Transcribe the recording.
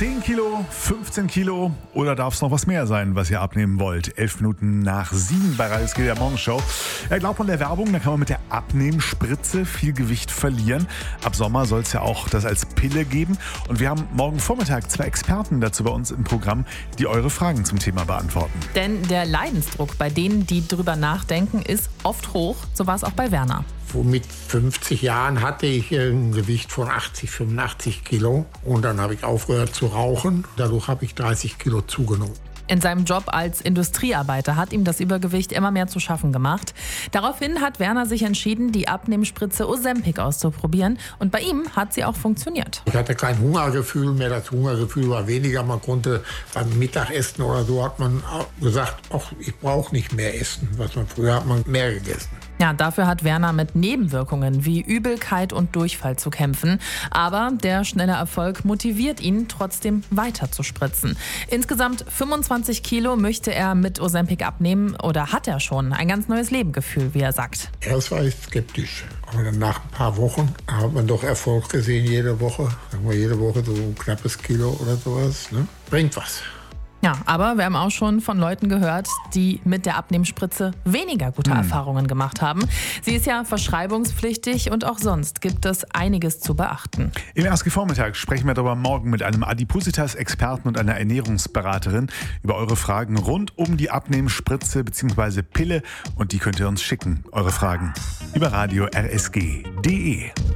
10 Kilo, 15 Kilo oder darf es noch was mehr sein, was ihr abnehmen wollt? 11 Minuten nach 7 bei Radio SG der Morgenshow. Ja, glaubt man der Werbung, da kann man mit der Abnehmspritze viel Gewicht verlieren. Ab Sommer soll es ja auch das als Pille geben. Und wir haben morgen Vormittag 2 Experten dazu bei uns im Programm, die eure Fragen zum Thema beantworten. Denn der Leidensdruck bei denen, die drüber nachdenken, ist oft hoch. So war es auch bei Werner. Mit 50 Jahren hatte ich ein Gewicht von 80, 85 Kilo. Und dann habe ich aufgehört zu rauchen. Dadurch habe ich 30 Kilo zugenommen. In seinem Job als Industriearbeiter hat ihm das Übergewicht immer mehr zu schaffen gemacht. Daraufhin hat Werner sich entschieden, die Abnehmspritze Ozempic auszuprobieren. Und bei ihm hat sie auch funktioniert. Ich hatte kein Hungergefühl mehr. Das Hungergefühl war weniger. Man konnte beim Mittagessen oder so hat man gesagt, ach, ich brauche nicht mehr essen. Früher hat man mehr gegessen. Ja, dafür hat Werner mit Nebenwirkungen wie Übelkeit und Durchfall zu kämpfen. Aber der schnelle Erfolg motiviert ihn, trotzdem weiter zu spritzen. Insgesamt 25 Kilo möchte er mit Ozempic abnehmen oder hat er schon. Ein ganz neues Lebengefühl, wie er sagt. Erst war ich skeptisch. Aber dann nach ein paar Wochen hat man doch Erfolg gesehen jede Woche. Sagen wir jede Woche so ein knappes Kilo oder sowas. Ne? Bringt was. Ja, aber wir haben auch schon von Leuten gehört, die mit der Abnehmspritze weniger gute Erfahrungen gemacht haben. Sie ist ja verschreibungspflichtig und auch sonst gibt es einiges zu beachten. Im RSG-Vormittag sprechen wir darüber morgen mit einem Adipositas-Experten und einer Ernährungsberaterin über eure Fragen rund um die Abnehmspritze bzw. Pille. Und die könnt ihr uns schicken, eure Fragen, über radio rsg.de.